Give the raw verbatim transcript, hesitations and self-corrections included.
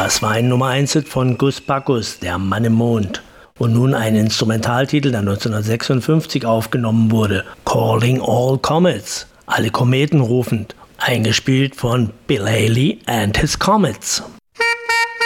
Das war ein Nummer eins Hit von Gus Bacchus, Der Mann im Mond. Und nun ein Instrumentaltitel, der neunzehnhundertsechsundfünfzig aufgenommen wurde, Calling All Comets, alle Kometen rufend, eingespielt von Bill Haley and His Comets.